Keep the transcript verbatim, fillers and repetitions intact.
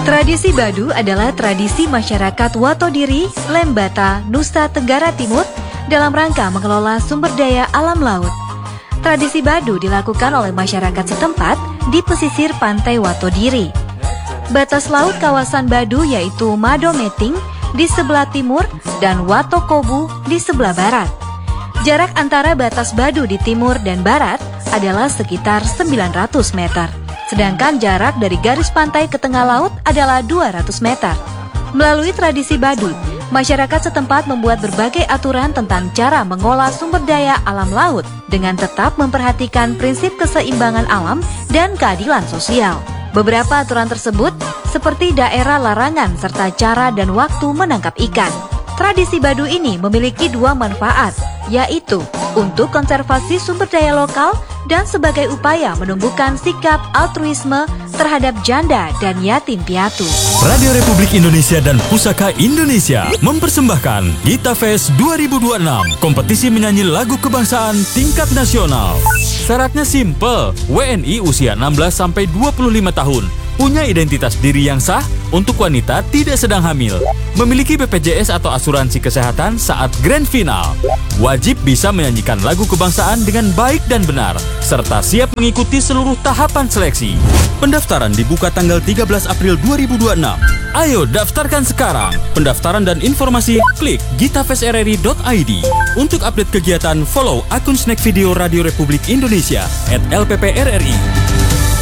Tradisi Badu adalah tradisi masyarakat Watodiri, Lembata, Nusa Tenggara Timur dalam rangka mengelola sumber daya alam laut. Tradisi Badu dilakukan oleh masyarakat setempat di pesisir pantai Watodiri. Batas laut kawasan Badu yaitu Madometing di sebelah timur dan Watokobu di sebelah barat. Jarak antara batas Badu di timur dan barat adalah sekitar sembilan ratus meter. Sedangkan jarak dari garis pantai ke tengah laut adalah dua ratus meter. Melalui tradisi Badu, masyarakat setempat membuat berbagai aturan tentang cara mengolah sumber daya alam laut dengan tetap memperhatikan prinsip keseimbangan alam dan keadilan sosial. Beberapa aturan tersebut seperti daerah larangan serta cara dan waktu menangkap ikan. Tradisi Badu ini memiliki dua manfaat, yaitu untuk konservasi sumber daya lokal dan sebagai upaya menumbuhkan sikap altruisme terhadap janda dan yatim piatu. Radio Republik Indonesia dan Pusaka Indonesia mempersembahkan Gita Fest dua ribu dua puluh enam, kompetisi menyanyi lagu kebangsaan tingkat nasional. Syaratnya simple, W N I usia enam belas sampai dua puluh lima tahun, punya identitas diri yang sah, untuk wanita tidak sedang hamil, memiliki B P J S atau asuransi kesehatan saat grand final, wajib bisa menyanyikan lagu kebangsaan dengan baik dan benar, serta siap mengikuti seluruh tahapan seleksi. Pendaftaran dibuka tanggal tiga belas April dua ribu dua puluh enam. Ayo daftarkan sekarang. Pendaftaran dan informasi klik gitafest r r i dot i d. Untuk update kegiatan, follow akun Snack Video Radio Republik Indonesia at L P P R R I.